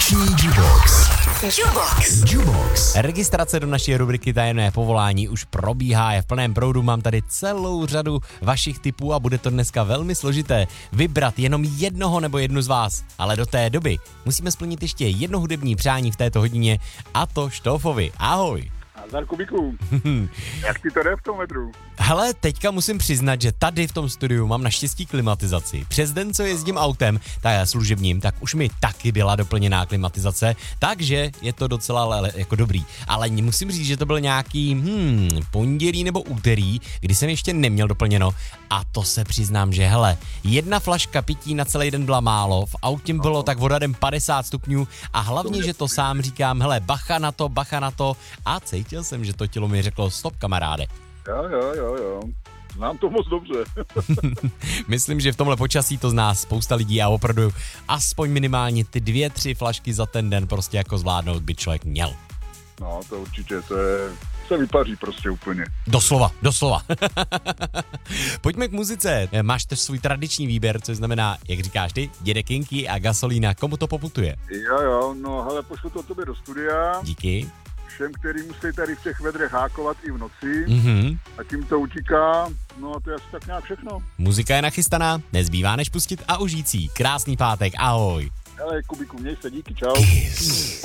Vánoční Jubox. Jubox. Registrace do naší rubriky Tajemné povolání už probíhá, je v plném proudu, mám tady celou řadu vašich tipů a bude to dneska velmi složité vybrat jenom jednoho nebo jednu z vás. Ale do té doby musíme splnit ještě jedno hudební přání v této hodině, a to Štolfovi. Ahoj. Zdar Kubíku, jak ti to jde v tom metru? Hele, teďka musím přiznat, že tady v tom studiu mám naštěstí klimatizaci. Přes den, co jezdím autem, tak služebním, tak už mi taky byla doplněná klimatizace, takže je to docela jako dobrý. Ale musím říct, že to byl nějaký pondělí nebo úterý, kdy jsem ještě neměl doplněno, a to se přiznám, že hele, jedna flaška pití na celý den byla málo, v autě bylo tak odhadem 50 stupňů a hlavně, že to sám říkám, hele, bacha na to, a cítil jsem, že to tělo mi řeklo stop, kamaráde. Jo. Znám to moc dobře. Myslím, že v tomhle počasí to zná spousta lidí a opravdu aspoň minimálně ty 2-3 flašky za ten den prostě jako zvládnout by člověk měl. No, to určitě, se vypaří prostě úplně. Doslova. Pojďme k muzice. Máš też svůj tradiční výběr, což znamená, jak říkáš ty, Dědek Kinky a Gasolína. Komu to poputuje? Jo, no hele, pošlu to tobě do studia. Díky. Všem, který musí tady v těch vedrech hákovat i v noci. Mhm. A tím to utíká. No a to je asi tak nějak všechno. Muzika je nachystaná, nezbývá než pustit a užít si. Krásný pátek, ahoj. Hele, Kubíku, měj se, díky, čau.